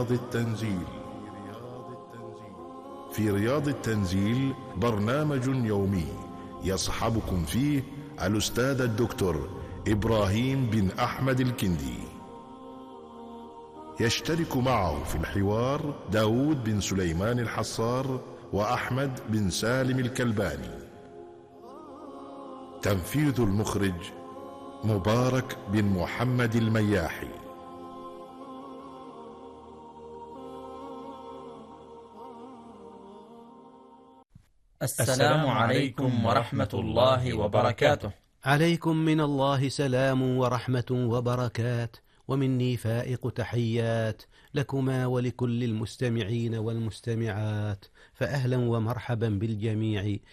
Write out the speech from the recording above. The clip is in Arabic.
رياض التنزيل. في رياض التنزيل برنامج يومي يصحبكم فيه الأستاذ الدكتور إبراهيم بن أحمد الكندي. يشترك معه في الحوار داود بن سليمان الحصار وأحمد بن سالم الكلباني. تنفيذ المخرج مبارك بن محمد المياحي. السلام عليكم ورحمة الله وبركاته. عليكم من الله سلام ورحمة وبركات، ومني فائق تحيات لكما ولكل المستمعين والمستمعات، فأهلا ومرحبا بالجميع